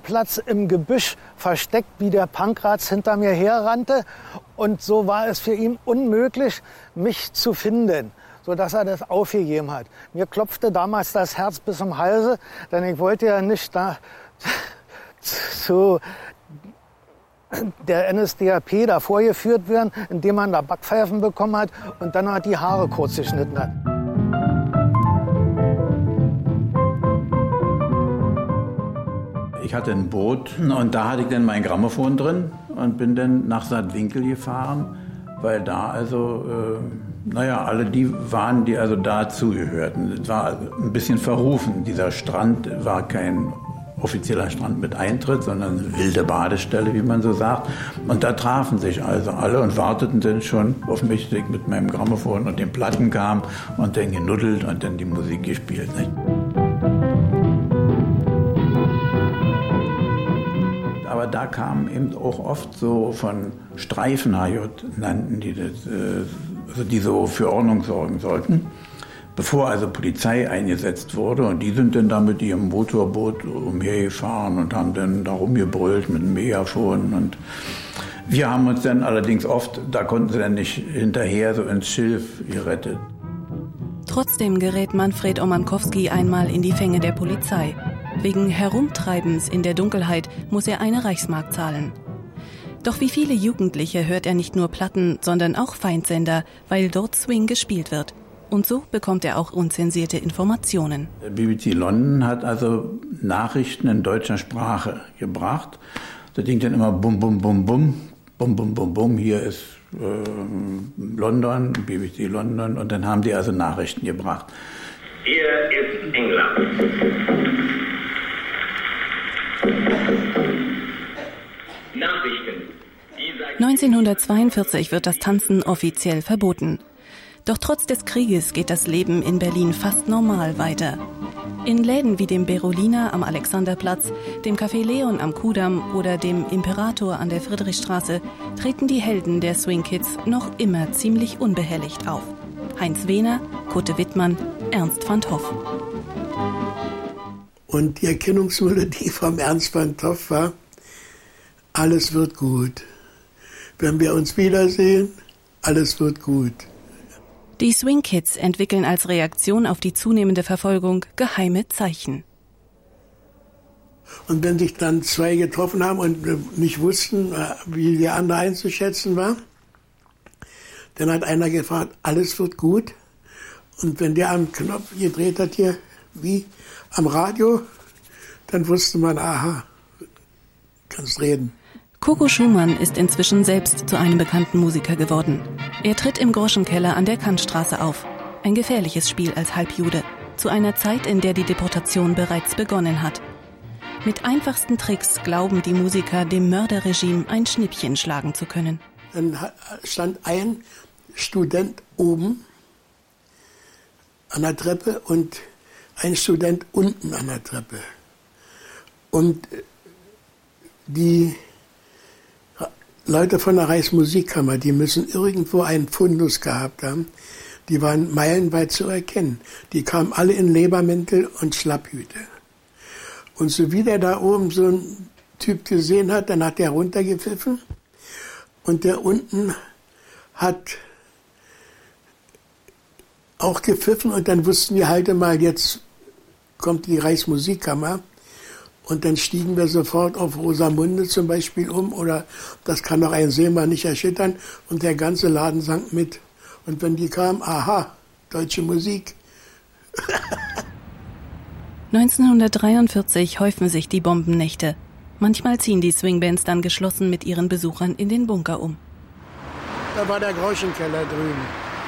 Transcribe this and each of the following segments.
Platz im Gebüsch versteckt, wie der Pankraz hinter mir herrannte. Und so war es für ihn unmöglich, mich zu finden, sodass er das aufgegeben hat. Mir klopfte damals das Herz bis zum Halse, denn ich wollte ja nicht da zu der NSDAP da vorgeführt werden, indem man da Backpfeifen bekommen hat und dann halt die Haare kurz geschnitten hat. Ich hatte ein Boot und da hatte ich dann mein Grammophon drin und bin dann nach Saatwinkel gefahren, weil da alle die waren, die also da zugehörten. Es war ein bisschen verrufen. Dieser Strand war kein offizieller Strand mit Eintritt, sondern eine wilde Badestelle, wie man so sagt. Und da trafen sich also alle und warteten dann schon auf mich, dass ich mit meinem Grammophon und den Platten kam und dann genuddelt und dann die Musik gespielt. Nicht? Aber da kamen eben auch oft so von Streifen-HJ, nannten die das, die so für Ordnung sorgen sollten, bevor also Polizei eingesetzt wurde. Und die sind dann da mit ihrem Motorboot umhergefahren und haben dann da rumgebrüllt mit einem Megafon. Und wir haben uns dann allerdings oft, da konnten sie dann nicht hinterher, so ins Schilf gerettet. Trotzdem gerät Manfred Omankowski einmal in die Fänge der Polizei. Wegen Herumtreibens in der Dunkelheit muss er eine Reichsmark zahlen. Doch wie viele Jugendliche hört er nicht nur Platten, sondern auch Feindsender, weil dort Swing gespielt wird. Und so bekommt er auch unzensierte Informationen. BBC London hat also Nachrichten in deutscher Sprache gebracht. Da ging dann immer bum, bum, bum, bum, bum, bum, bum, bum. Hier ist London, BBC London. Und dann haben die also Nachrichten gebracht. Hier ist England. Nachrichten. 1942 wird das Tanzen offiziell verboten. Doch trotz des Krieges geht das Leben in Berlin fast normal weiter. In Läden wie dem Berolina am Alexanderplatz, dem Café Leon am Kudamm oder dem Imperator an der Friedrichstraße treten die Helden der Swing Kids noch immer ziemlich unbehelligt auf. Heinz Wehner, Kutte Wittmann, Ernst van Toff. Und die Erkennungsmelodie vom Ernst van Toff war: Alles wird gut. Wenn wir uns wiedersehen, alles wird gut. Die Swing Kids entwickeln als Reaktion auf die zunehmende Verfolgung geheime Zeichen. Und wenn sich dann zwei getroffen haben und nicht wussten, wie der andere einzuschätzen war, dann hat einer gefragt, alles wird gut. Und wenn der am Knopf gedreht hat hier, wie am Radio, dann wusste man, aha, kannst reden. Coco Schumann ist inzwischen selbst zu einem bekannten Musiker geworden. Er tritt im Groschenkeller an der Kantstraße auf. Ein gefährliches Spiel als Halbjude. Zu einer Zeit, in der die Deportation bereits begonnen hat. Mit einfachsten Tricks glauben die Musiker, dem Mörderregime ein Schnippchen schlagen zu können. Dann stand ein Student oben an der Treppe und ein Student unten an der Treppe. Und die Leute von der Reichsmusikkammer, die müssen irgendwo einen Fundus gehabt haben. Die waren meilenweit zu erkennen. Die kamen alle in Lebermäntel und Schlapphüte. Und so wie der da oben so einen Typ gesehen hat, dann hat der runtergepfiffen. Und der unten hat auch gepfiffen. Und dann wussten wir halt mal, jetzt kommt die Reichsmusikkammer. Und dann stiegen wir sofort auf Rosamunde zum Beispiel um, oder das kann doch ein Seemann nicht erschüttern. Und der ganze Laden sang mit. Und wenn die kamen, aha, deutsche Musik. 1943 häufen sich die Bombennächte. Manchmal ziehen die Swingbands dann geschlossen mit ihren Besuchern in den Bunker um. Da war der Groschenkeller drüben.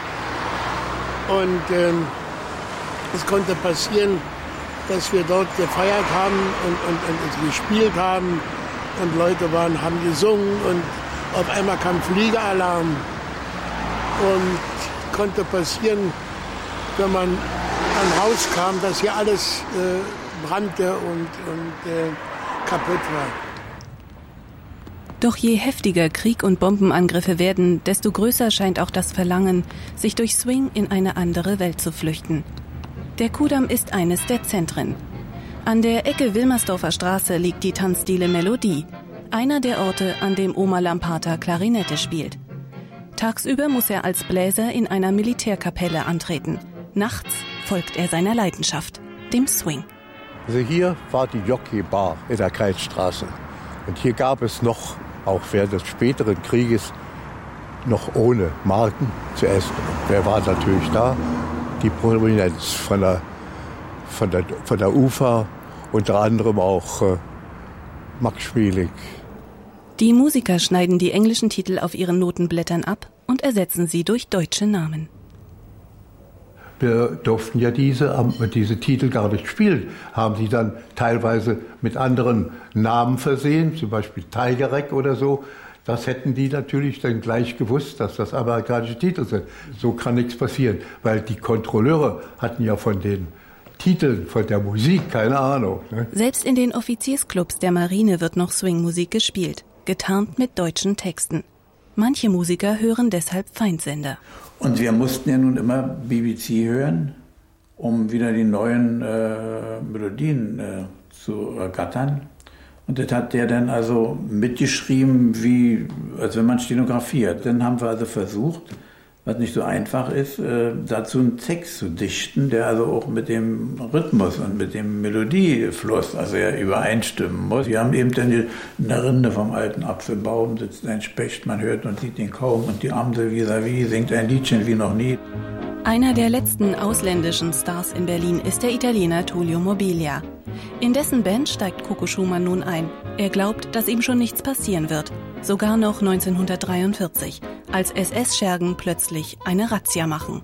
Und es konnte passieren, dass wir dort gefeiert haben und gespielt haben und Leute haben gesungen und auf einmal kam Fliegeralarm und konnte passieren, wenn man dann rauskam, dass hier alles brannte und kaputt war. Doch je heftiger Krieg und Bombenangriffe werden, desto größer scheint auch das Verlangen, sich durch Swing in eine andere Welt zu flüchten. Der Kudamm ist eines der Zentren. An der Ecke Wilmersdorfer Straße liegt die Tanzdiele Melodie, einer der Orte, an dem Oma Lampata Klarinette spielt. Tagsüber muss er als Bläser in einer Militärkapelle antreten. Nachts folgt er seiner Leidenschaft, dem Swing. Also hier war die Jockey-Bar in der Kreisstraße. Und hier gab es noch, auch während des späteren Krieges, noch ohne Marken zu essen. Und wer war natürlich da? Die Prominenz von der UFA, unter anderem auch Max Schmeling. Die Musiker schneiden die englischen Titel auf ihren Notenblättern ab und ersetzen sie durch deutsche Namen. Wir durften ja diese Titel gar nicht spielen, haben sie dann teilweise mit anderen Namen versehen, zum Beispiel Tigerek oder so. Das hätten die natürlich dann gleich gewusst, dass das amerikanische Titel sind. So kann nichts passieren, weil die Kontrolleure hatten ja von den Titeln, von der Musik keine Ahnung. Ne? Selbst in den Offiziersclubs der Marine wird noch Swingmusik gespielt, getarnt mit deutschen Texten. Manche Musiker hören deshalb Feindsender. Und wir mussten ja nun immer BBC hören, um wieder die neuen Melodien zu ergattern. Und das hat der dann also mitgeschrieben, als wenn man stenografiert. Dann haben wir also versucht, was nicht so einfach ist, dazu einen Text zu dichten, der also auch mit dem Rhythmus und mit dem Melodiefluss also ja übereinstimmen muss. Wir haben eben dann in der Rinde vom alten Apfelbaum sitzt ein Specht, man hört und sieht ihn kaum und die Amsel vis-à-vis singt ein Liedchen wie noch nie. Einer der letzten ausländischen Stars in Berlin ist der Italiener Tullio Mobilia. In dessen Band steigt Coco Schumann nun ein. Er glaubt, dass ihm schon nichts passieren wird. Sogar noch 1943, als SS-Schergen plötzlich eine Razzia machen.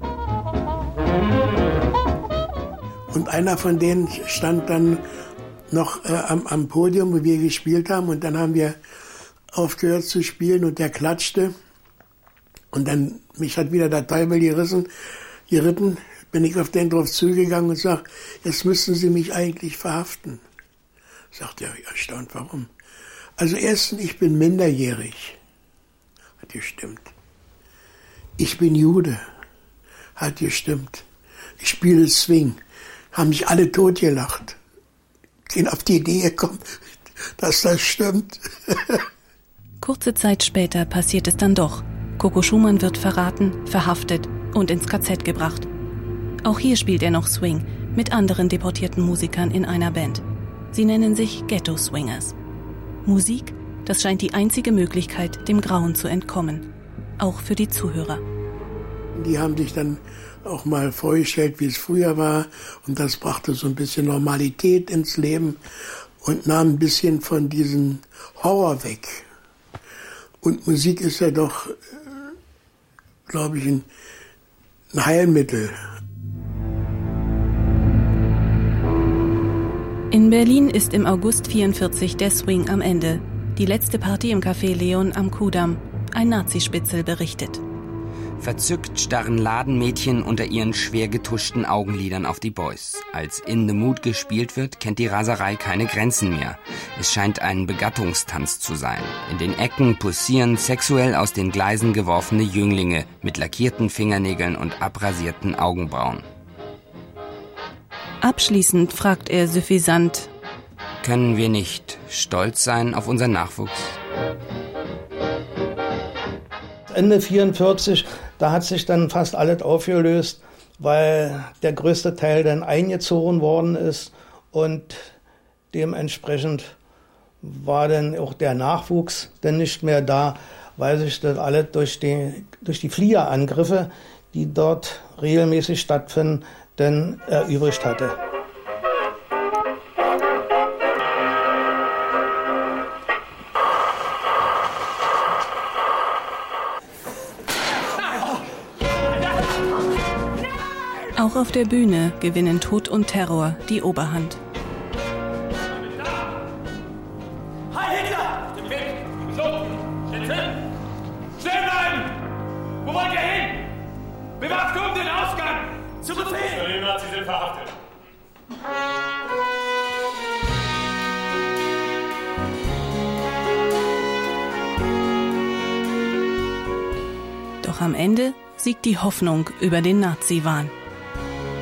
Und einer von denen stand dann noch am Podium, wo wir gespielt haben. Und dann haben wir aufgehört zu spielen und der klatschte. Und dann, mich hat wieder der Teufel geritten, bin ich auf den drauf zugegangen und sag, jetzt müssten Sie mich eigentlich verhaften. Sagt er, erstaunt, warum? Also erstens, ich bin minderjährig. Hat gestimmt. Ich bin Jude. Hat gestimmt. Ich spiele Swing. Haben mich alle totgelacht. Sind auf die Idee gekommen, dass das stimmt. Kurze Zeit später passiert es dann doch. Coco Schumann wird verraten, verhaftet und ins KZ gebracht. Auch hier spielt er noch Swing mit anderen deportierten Musikern in einer Band. Sie nennen sich Ghetto Swingers. Musik, das scheint die einzige Möglichkeit, dem Grauen zu entkommen. Auch für die Zuhörer. Die haben sich dann auch mal vorgestellt, wie es früher war. Und das brachte so ein bisschen Normalität ins Leben und nahm ein bisschen von diesem Horror weg. Und Musik ist ja doch, glaube ich, ein Heilmittel. In Berlin ist im August 1944 der Swing am Ende. Die letzte Party im Café Leon am Kudamm. Ein Nazispitzel berichtet. Verzückt starren Ladenmädchen unter ihren schwer getuschten Augenlidern auf die Boys. Als In the Mood gespielt wird, kennt die Raserei keine Grenzen mehr. Es scheint ein Begattungstanz zu sein. In den Ecken poussieren sexuell aus den Gleisen geworfene Jünglinge mit lackierten Fingernägeln und abrasierten Augenbrauen. Abschließend fragt er suffisant: Können wir nicht stolz sein auf unseren Nachwuchs? Ende 1944, da hat sich dann fast alles aufgelöst, weil der größte Teil dann eingezogen worden ist und dementsprechend war dann auch der Nachwuchs dann nicht mehr da, weil sich das alles durch die Fliegerangriffe, die dort regelmäßig stattfinden, dann erübrigt hatte. Auch auf der Bühne gewinnen Tod und Terror die Oberhand. Heil Hitler! Auf dem Weg! So! Stehen! Stehen bleiben! Wo wollt ihr hin? Bewaffnung den Ausgang! Zu Befehl! Die Nazis sind verhaftet. Doch am Ende siegt die Hoffnung über den Nazi-Wahn.